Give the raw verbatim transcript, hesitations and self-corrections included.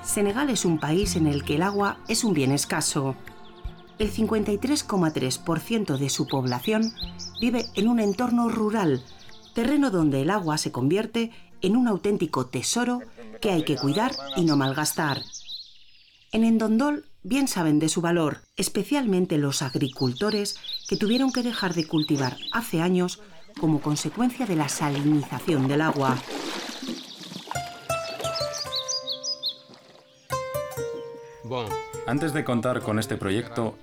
Senegal es un país en el que el agua es un bien escaso. El cincuenta y tres coma tres por ciento de su población vive en un entorno rural, terreno donde el agua se convierte en un auténtico tesoro que hay que cuidar y no malgastar. En Ndondol bien saben de su valor, especialmente los agricultores que tuvieron que dejar de cultivar hace años como consecuencia de la salinización del agua. Antes de contar con este proyecto,